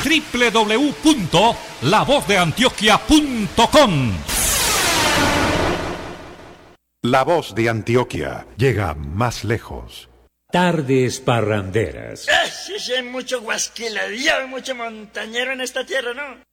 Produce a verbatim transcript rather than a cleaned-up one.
doble u doble u doble u punto la voz de antioquia punto com. La Voz de Antioquia llega más lejos. Tardes parranderas. Ah, sí, sí, hay mucho guasquiladillo, mucho montañero en esta tierra, ¿no?